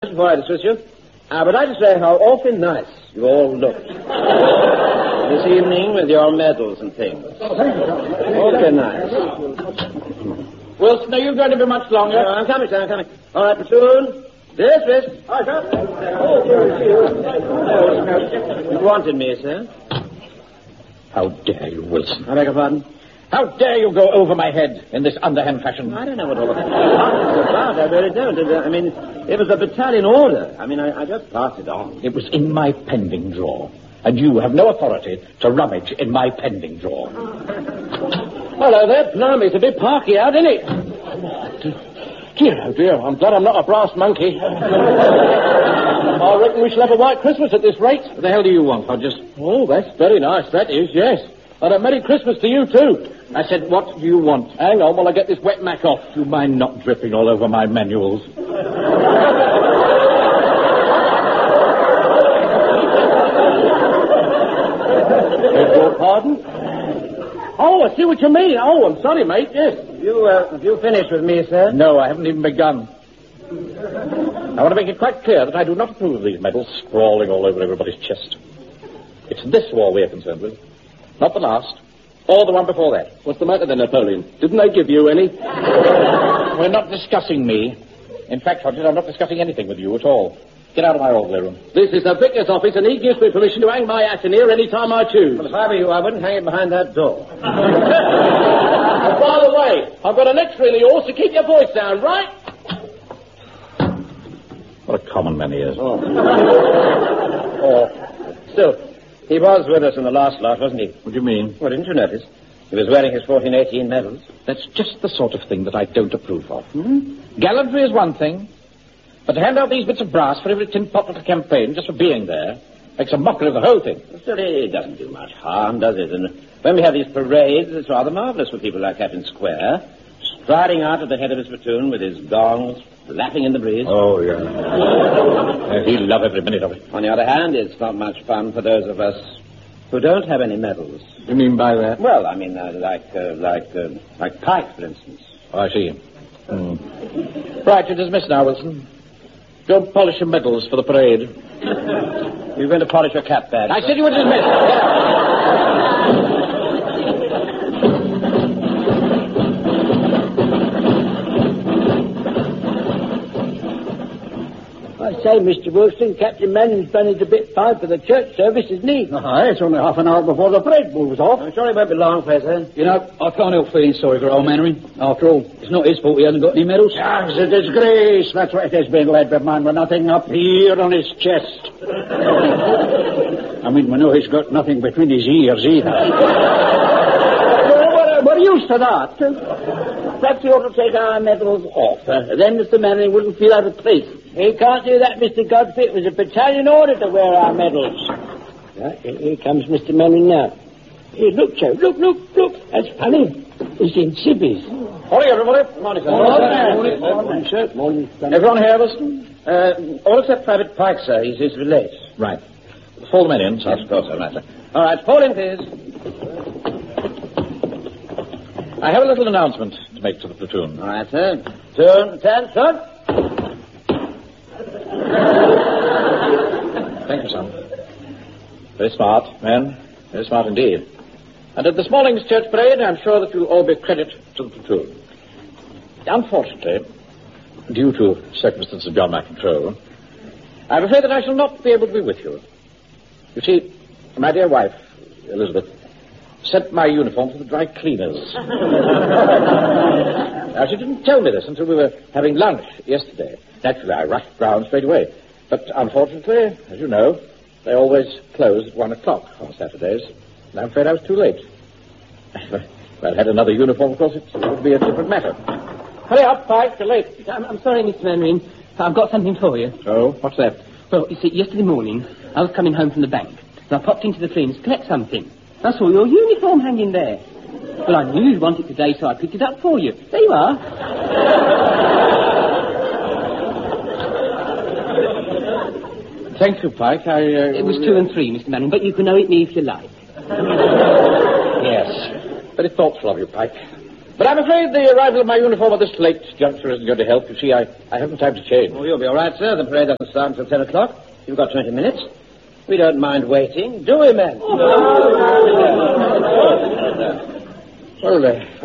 just before I dismiss you, I would like to say how awfully nice you all looked this evening with your medals and things. Oh, thank you, sir. Awfully nice. Wilson, are you going to be much longer? No, I'm coming, sir, I'm coming. All right, platoon. Dismiss. Hi, sir. You wanted me, sir? How dare you, Wilson? I beg your pardon? How dare you go over my head in this underhand fashion? I don't know what all of it was about. I really don't. I mean, it was a battalion order. I mean, I just passed it on. It was in my pending drawer, and you have no authority to rummage in my pending drawer. Hello there, blimey. It's a bit parky out, isn't it? Dear, oh dear. I'm glad I'm not a brass monkey. I reckon we shall have a white Christmas at this rate. What the hell do you want, Hodges? Oh, that's very nice, that is, yes. And a Merry Christmas to you, too. I said, what do you want? Hang on while I get this wet mac off. Do you mind not dripping all over my manuals? Beg your pardon? Oh, I see what you mean. Oh, I'm sorry, mate, yes. Have you finished with me, sir? No, I haven't even begun. I want to make it quite clear that I do not approve of these medals sprawling all over everybody's chest. It's this war we are concerned with, not the last, or the one before that. What's the matter then, Napoleon? Didn't they give you any? We're not discussing me. In fact, Hodges, I'm not discussing anything with you at all. Get out of my orderly room. This is the vicar's office, and he gives me permission to hang my hat in here any time I choose. Well, if I were you, I wouldn't hang it behind that door. And by the way, I've got an extra in the horse to keep your voice down, right? What a common man he is. Still, he was with us in the last lot, wasn't he? What do you mean? Well, didn't you notice? He was wearing his 1418 medals. That's just the sort of thing that I don't approve of. Gallantry is one thing, but to hand out these bits of brass for every tin pot at a campaign just for being there makes a mockery of the whole thing. Still, it doesn't do much harm, does it? And when we have these parades, it's rather marvellous for people like Captain Square, striding out at the head of his platoon with his gongs flapping in the breeze. Oh, yeah. He'll love every minute of it. On the other hand, it's not much fun for those of us who don't have any medals. What do you mean by that? Well, I mean, like Pike, for instance. Oh, I see. Right, you're dismissed now, Wilson. Go polish your medals for the parade. You're going to polish your cap badge. I said you were dismissed. Get out. I say, Mr. Wilson, Captain Manning's managed a bit fine for the church service, isn't he? It's only half an hour before the parade moves off. I'm sure it won't be long, Professor. You know, I can't help feeling sorry for old Mannering. After all, it's not his fault he hasn't got any medals. Ah, it's a disgrace. That's what it has been, lad, but man, with nothing up here on his chest. I mean, we know he's got nothing between his ears either. We're used to that. Perhaps we ought to take our medals off. Then Mr. Manning wouldn't feel out of place. He can't do that, Mr. Godfrey. It was a battalion order to wear our medals. Here comes Mr. Manning now. Here, look, Joe. Look. That's funny. He's in civvies. Morning, everybody. Morning, sir. Morning, sir. Morning. Everyone here, Wilson? All except Private Pike, sir. He's late. Right. Fall the men in, sir. Yes, of course, sir. Right, sir. All right, fall in, please. I have a little announcement to make to the platoon. All right, sir. Turn, sir. Thank you, son. Very smart, men. Very smart indeed. And at this morning's church parade, I'm sure that you'll all be credit to the platoon. Unfortunately, due to circumstances beyond my control, I'm afraid that I shall not be able to be with you. You see, my dear wife, Elizabeth, sent my uniform to the dry cleaners. Now, she didn't tell me this until we were having lunch yesterday. Naturally, I rushed round straight away. But unfortunately, as you know, they always close at 1 o'clock on Saturdays. And I'm afraid I was too late. If I'd had another uniform, of course, it would be a different matter. Hurry up, Pike, you're late. I'm sorry, Mr. Mannering. I've got something for you. Oh, what's that? Well, you see, yesterday morning, I was coming home from the bank, and I popped into the cleaners to collect something. I saw your uniform hanging there. Well, I knew you'd want it today, so I picked it up for you. There you are. Thank you, Pike. It was 2 and 3, Mr. Mannering, but you can owe it me if you like. Yes. Very thoughtful of you, Pike. But I'm afraid the arrival of my uniform at this late juncture isn't going to help. You see, I haven't time to change. Oh, you'll be all right, sir. The parade doesn't start until 10 o'clock. You've got 20 minutes. We don't mind waiting, do we, men? Well,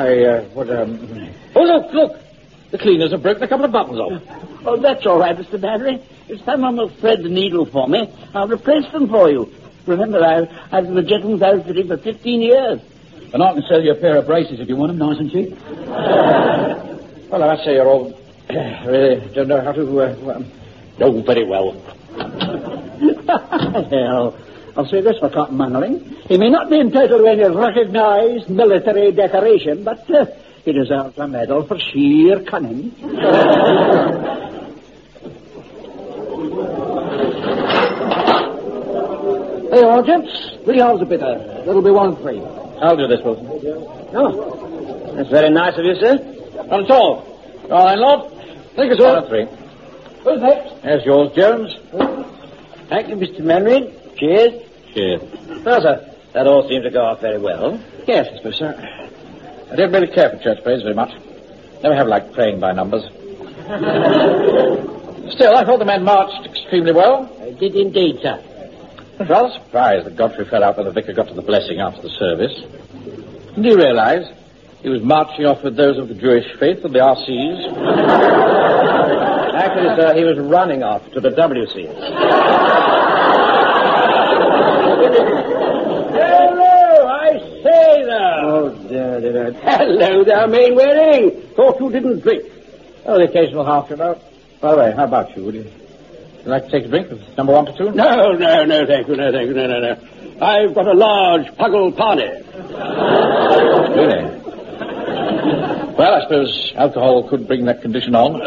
Oh, look. The cleaners have broken a couple of buttons off. Oh, that's all right, Mr. Battery. If someone will thread the needle for me, I'll replace them for you. Remember, I've been a gentleman's outfitting for 15 years. And I can sell you a pair of braces if you want them, nice and cheap. Well, I must say you're all... really don't know how to... know very well. Hell, I'll say this for Cotton Mannering. He may not be entitled to any recognized military decoration, but he deserves a medal for sheer cunning. Hey, all gents, 3 hours a bitter. That'll be 1 and 3. I'll do this, Wilson. Oh, that's very nice of you, sir. Not at all. All right, Lord. Thank you, sir. 1 and 3. Who's next? There's yours, Jones. Thank you, Mr. Manring. Cheers. Cheers. Well, sir, that all seems to go off very well. Yes, I suppose, sir. I don't really care for church parades very much. Never have liked praying by numbers. Still, I thought the men marched extremely well. I did indeed, sir. I was rather surprised that Godfrey fell out when the vicar got to the blessing after the service. Didn't he realise he was marching off with those of the Jewish faith and the RCs? Actually, sir, he was running off to the WCs. Hello, I say there. Oh, dear. Hello there, Mainwaring. Thought you didn't drink. Oh, the occasional half an hour. By the way, how about you? Would you like to take a drink with number 1 platoon? No, thank you, no. I've got a large Puggle Parney. Really? Well, I suppose alcohol could bring that condition on.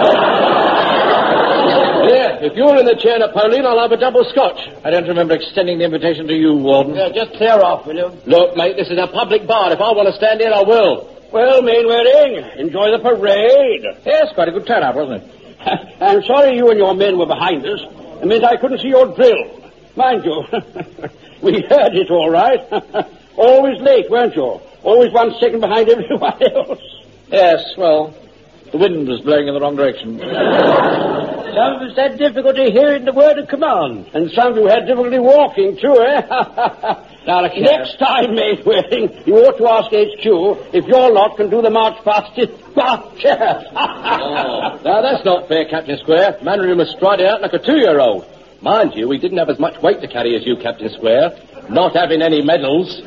Yeah, if you're in the chair, Napoleon, I'll have a double scotch. I don't remember extending the invitation to you, Warden. Yeah, just clear off, will you? Look, mate, this is a public bar. If I want to stand here, I will. Well, Mainwaring, enjoy the parade. Yes, quite a good turnout, wasn't it? I'm sorry you and your men were behind us. It meant I couldn't see your drill. Mind you, we heard it all right. Always late, weren't you? Always 1 second behind everyone else. Yes, well, the wind was blowing in the wrong direction. Some of us had difficulty hearing the word of command. And some of you had difficulty walking, too, eh? Now, look here. Next time, Mainwaring, you ought to ask HQ if your lot can do the march fastest. Now, that's not fair, Captain Square. Mannery must stride out like a 2-year-old. Mind you, we didn't have as much weight to carry as you, Captain Square. Not having any medals.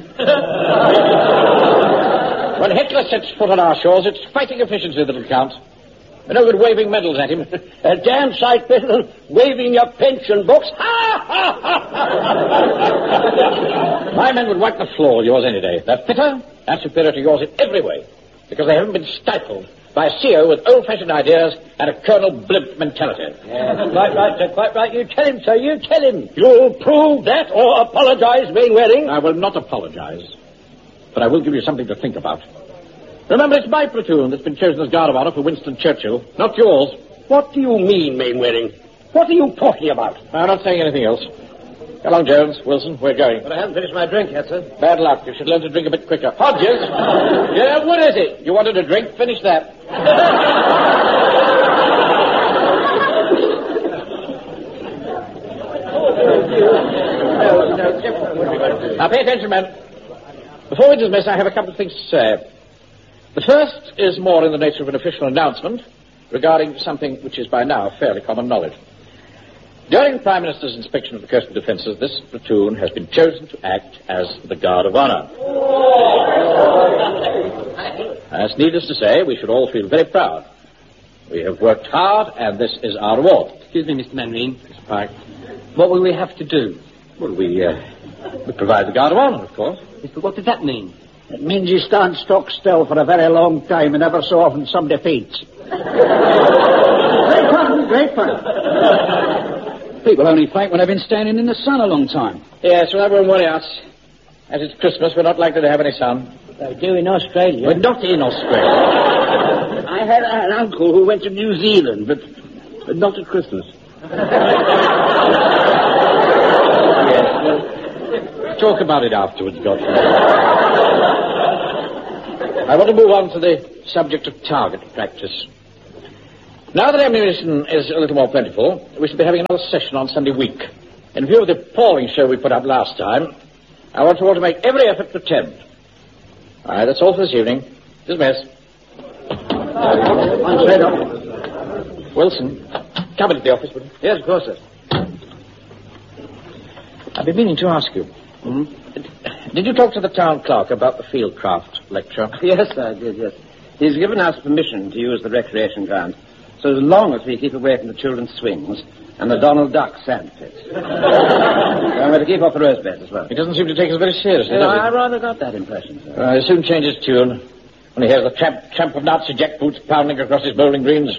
When Hitler sets foot on our shores, it's fighting efficiency that'll count. No good waving medals at him. A damn sight better than waving your pension books. My men would wipe the floor with yours any day. They're fitter and superior to yours in every way, because they haven't been stifled by a CEO with old-fashioned ideas and a Colonel Blimp mentality. Yes, quite right, sir, quite right. You tell him, sir, you tell him. You'll prove that or apologize, Mainwaring. I will not apologize, but I will give you something to think about. Remember, it's my platoon that's been chosen as Guard of Honor for Winston Churchill, not yours. What do you mean, Mainwaring? What are you talking about? I'm not saying anything else. Come along, Jones, Wilson, we're going. But I haven't finished my drink yet, sir. Bad luck. You should learn to drink a bit quicker. Hodges! Yeah, what is it? You wanted a drink? Finish that. Now, pay attention, men. Before we dismiss, I have a couple of things to say. The first is more in the nature of an official announcement regarding something which is by now fairly common knowledge. During the Prime Minister's inspection of the coastal defences, this platoon has been chosen to act as the Guard of Honour. As needless to say, we should all feel very proud. We have worked hard, and this is our reward. Excuse me, Mr. Manring. Mr. Pike. What will we have to do? Well, we provide the Guard of Honour, of course. Yes, but what does that mean? It means you stand stock still for a very long time and ever so often somebody faints. Great fun. People only faint when they've been standing in the sun a long time. Yes, well, that won't worry us. As it's Christmas, we're not likely to have any sun. They do in Australia. We're not in Australia. I had an uncle who went to New Zealand, but not at Christmas. Yes, well, talk about it afterwards, Godfrey. I want to move on to the subject of target practice. Now that ammunition is a little more plentiful, we shall be having another session on Sunday week. In view of the appalling show we put up last time, I want you all to make every effort to attend. All right, that's all for this evening. Dismiss. Wilson, come into the office, would you? Yes, of course, sir. I've been meaning to ask you. Did you talk to the town clerk about the Fieldcraft lecture? Yes, I did, yes. He's given us permission to use the recreation ground, so as long as we keep away from the children's swings and the Donald Duck sand pits. I'm going to keep off the rose beds as well. He doesn't seem to take us very seriously, does he? I rather got that impression, sir. He'll soon change his tune when he hears the tramp of Nazi jackboots pounding across his bowling greens.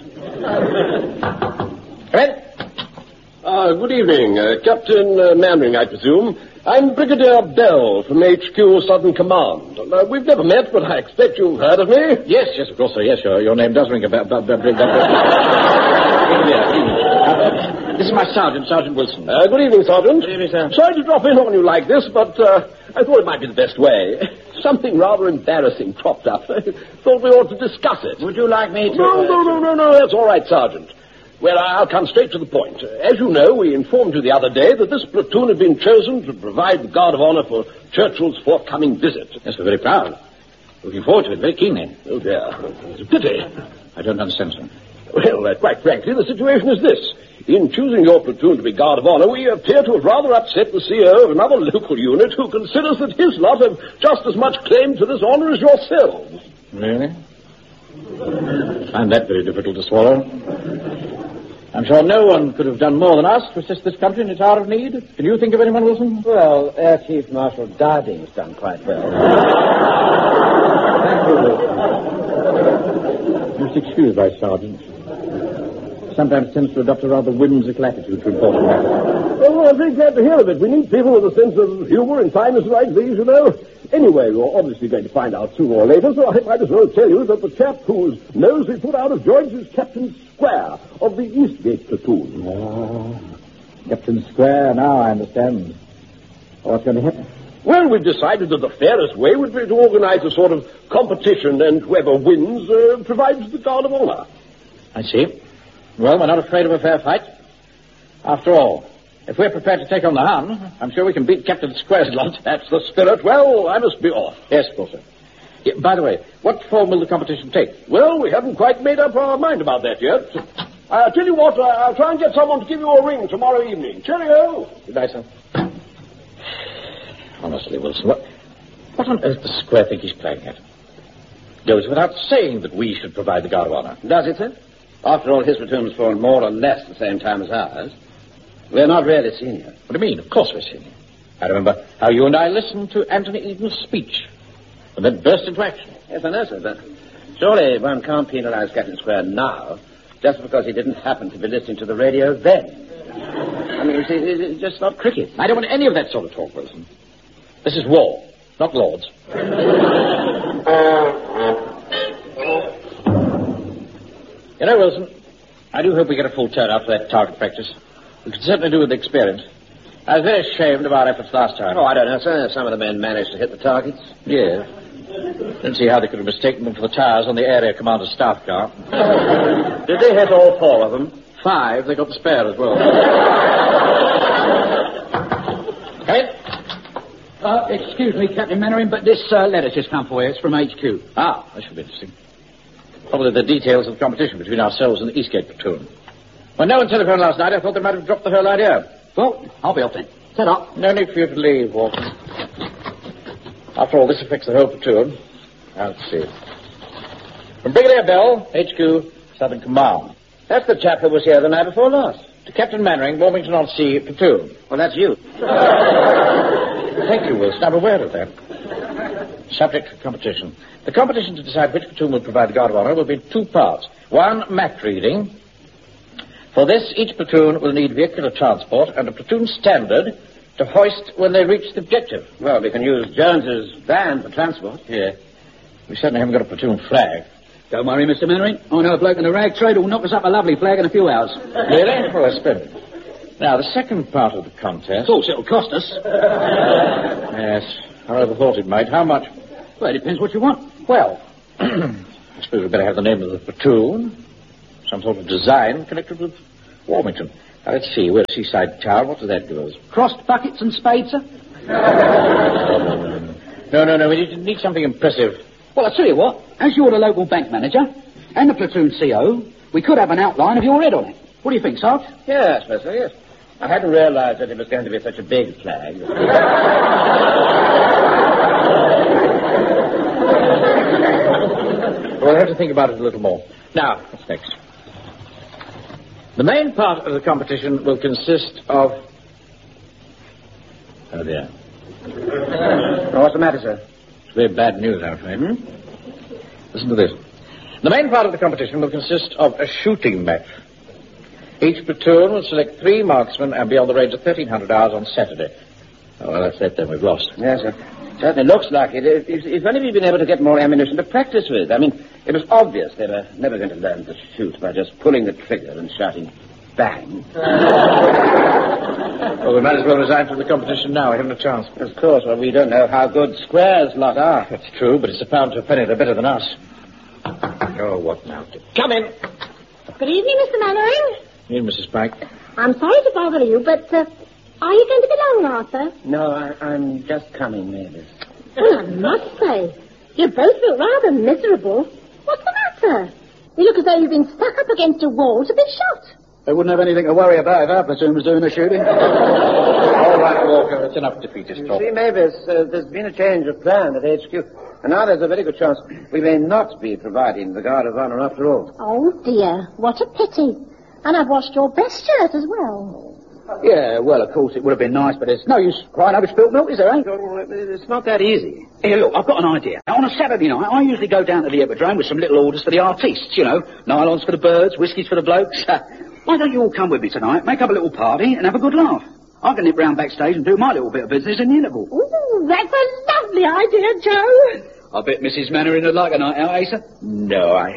Come in. Good evening. Captain Mannering, I presume. I'm Brigadier Bell from HQ Southern Command. We've never met, but I expect you've heard of me. Yes, of course, sir. Yes, your name does ring a bell. This is my sergeant, Sergeant Wilson. Good evening, Sergeant. Good evening, sir. Sorry to drop in on you like this, but I thought it might be the best way. Something rather embarrassing cropped up. Thought we ought to discuss it. Would you like me to... No, that's all right, Sergeant. Well, I'll come straight to the point. As you know, we informed you the other day that this platoon had been chosen to provide the guard of honor for Churchill's forthcoming visit. Yes, we're very proud. Looking forward to it very keenly. Oh, dear. It's a pity. I don't understand, sir. Well, quite frankly, the situation is this. In choosing your platoon to be guard of honor, we appear to have rather upset the CO of another local unit who considers that his lot have just as much claim to this honor as yourselves. Really? I find that very difficult to swallow. I'm sure no one could have done more than us to assist this country in its hour of need. Can you think of anyone, Wilson? Well, Air Chief Marshal Darding's done quite well. Thank you. Just excuse my sergeant. Sometimes tends to adopt a rather whimsical attitude to important matters. Oh, I'm very glad to hear of it. We need people with a sense of humor in times like these, you know. Anyway, you're obviously going to find out sooner or later, so I might as well tell you that the chap whose nose we put out of joint is Captain Square of the Eastgate platoon. Captain Square, now I understand. What's going to happen? Well, we've decided that the fairest way would be to organize a sort of competition, and whoever wins provides the guard of honor. I see. Well, we're not afraid of a fair fight. After all, if we're prepared to take on the Hun, I'm sure we can beat Captain Square's lot. That's the spirit. Well, I must be off. Yes, of course, sir. Yeah, by the way, what form will the competition take? Well, we haven't quite made up our mind about that yet. I'll tell you what, I'll try and get someone to give you a ring tomorrow evening. Cheerio. Goodbye, sir. Honestly, Wilson, what on earth does Square think he's playing at? Goes without saying that we should provide the guard of honor. Does it, sir? After all, his platoon was formed more or less the same time as ours. We're not really senior. What do you mean? Of course we're senior. I remember how you and I listened to Anthony Eden's speech and then burst into action. Yes, I know, sir, but surely one can't penalize Captain Square now just because he didn't happen to be listening to the radio then. I mean, you see, it's just not cricket. I don't want any of that sort of talk, Wilson. This is war, not Lord's. You know, Wilson, I do hope we get a full turnout for that target practice. We could certainly do with the experience. I was very ashamed of our efforts last time. Oh, I don't know, sir. Some of the men managed to hit the targets. Yes. Didn't see how they could have mistaken them for the tires on the area commander's staff car. Did they hit all 4 of them? 5. They got the spare as well. Come in. Excuse me, Captain Mannering, but this letter's just come for you. It's from HQ. Ah, that should be interesting. Probably the details of the competition between ourselves and the Eastgate platoon. When no one telephoned last night, I thought they might have dropped the whole idea. Well, I'll be off then. Set up. No need for you to leave, Walton. After all, this affects the whole platoon. Now, let's see. From Brigadier Bell, HQ, Southern Command. That's the chap who was here the night before last. To Captain Mannering, Wilmington-on-Sea platoon. Well, that's you. Thank you, Wilson. I'm aware of that. Subject to competition. The competition to decide which platoon will provide the guard of honor will be in 2 parts. 1, map reading. For this, each platoon will need vehicular transport and a platoon standard to hoist when they reach the objective. Well, we can use Jones's van for transport. Yeah. We certainly haven't got a platoon flag. Don't worry, Mr. Mannering. I know a bloke in the rag trade who'll knock us up a lovely flag in a few hours. Really? Well, that's splendid. Now, the second part of the contest... Of course, it'll cost us. Yes, I rather thought it might. How much? Well, it depends what you want. Well, I suppose we'd better have the name of the platoon. Some sort of design connected with Warmington. Now, let's see. We're a seaside town. What does that give us? Crossed buckets and spades, sir? No. We need something impressive. Well, I'll tell you what. As you're the local bank manager and the platoon CO, we could have an outline of your head on it. What do you think, Sarge? Yes, Professor, yes. I hadn't realized that it was going to be such a big flag. We'll have to think about it a little more. Now, what's next? The main part of the competition will consist of... Oh, dear. Well, what's the matter, sir? It's very bad news, I'm afraid. Listen to this. The main part of the competition will consist of a shooting match. Each platoon will select 3 marksmen and be on the range of 1,300 hours on Saturday. Oh, well, that's it then. We've lost. Yes, sir. Certainly looks like it. If only we'd been able to get more ammunition to practice with. I mean, it was obvious they were never going to learn to shoot by just pulling the trigger and shouting, bang. Well, we might as well resign from the competition now. We haven't a chance. Of course. Well, we don't know how good Square's lot are. That's true, but it's a pound to a penny. They're better than us. Oh, what now? Come in. Good evening, Mr. Mannering. Here, Mrs. Pike. I'm sorry to bother you, but are you going to be long, Arthur? No, I'm just coming, Mavis. Well, I must say, you both look rather miserable. What's the matter? You look as though you've been stuck up against a wall to be shot. They wouldn't have anything to worry about if our platoon was doing the shooting. All right, Walker, it's enough defeatist talk. See, Mavis, there's been a change of plan at HQ. And now there's a very good chance we may not be providing the Guard of Honor after all. Oh, dear. What a pity. And I've washed your best shirt as well. Yeah, well, of course, it would have been nice, but there's no use crying over spilt milk, is there, eh? It's not that easy. Here, look, I've got an idea. Now, on a Saturday night, I usually go down to the Hippodrome with some little orders for the artistes, you know. Nylons for the birds, whiskies for the blokes. Why don't you all come with me tonight, make up a little party, and have a good laugh? I can nip round backstage and do my little bit of business in the interval. Ooh, that's a lovely idea, Joe. I bet Mrs. Mannering would like a night out, eh, sir? No, I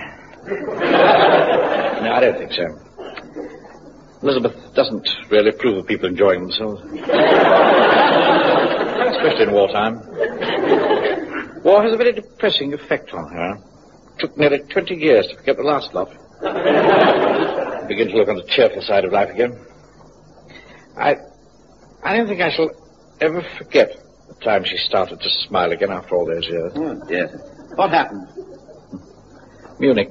don't think so. Elizabeth doesn't really approve of people enjoying themselves. Especially in wartime. War has a very depressing effect on her. It took nearly 20 years to forget the last lot. Begin to look on the cheerful side of life again. I don't think I shall ever forget the time she started to smile again after all those years. Oh, dear. What happened? Munich.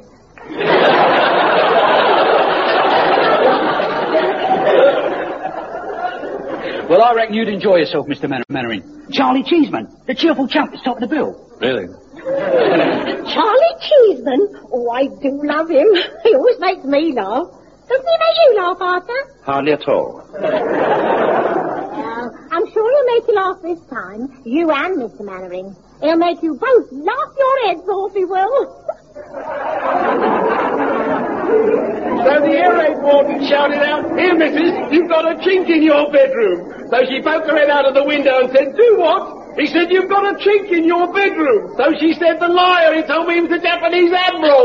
Well, I reckon you'd enjoy yourself, Mr. Mannering. Charlie Cheeseman, the cheerful chump that's top of the bill. Really? Charlie Cheeseman? Oh, I do love him. He always makes me laugh. Doesn't he make you laugh, Arthur? Hardly at all. Well, I'm sure he'll make you laugh this time. You and Mr. Mannering. He'll make you both laugh your heads off, he will. So the air raid warden shouted out, "Here, missus, you've got a chink in your bedroom." So she poked her head out of the window and said, "Do what?" He said, "You've got a chink in your bedroom." So she said, "The liar, he told me he was a Japanese admiral."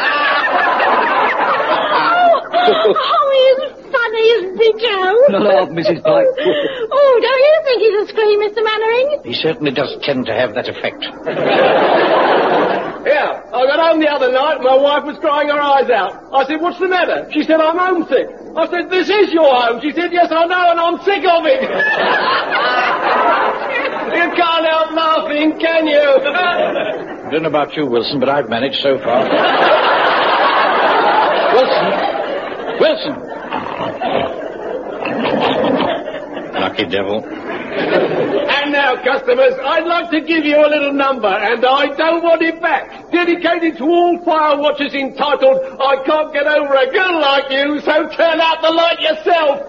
Oh, he's funny, isn't he, Joe? Not half, Mrs. Pike. Oh, don't you think he's a scream, Mr. Mannering? He certainly does tend to have that effect. Yeah, I got home the other night, my wife was crying her eyes out. I said, "What's the matter?" She said, "I'm homesick." I said, "This is your home." She said, "Yes, I know, and I'm sick of it." You can't help laughing, can you? I don't know about you, Wilson, but I've managed so far. Wilson! Lucky devil. And now, customers, I'd like to give you a little number, and I don't want it back. Dedicated to all fire watchers entitled, "I can't get over a girl like you, so turn out the light yourself."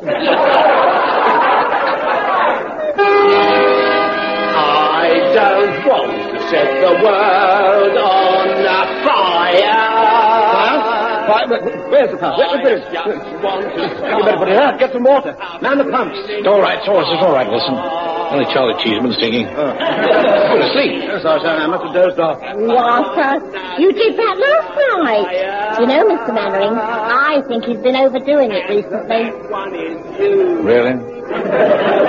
I don't want to set the world on fire. Where's the pump? Where's the finish? You better put it out. Get some water. Man the pumps. It's all right, Wilson. Only Charlie Cheeseman singing. Go to sleep. Oh, sorry, I must have dozed off. Arthur, you did that last night. You know, Mr. Mannering, I think he's been overdoing it recently. Really?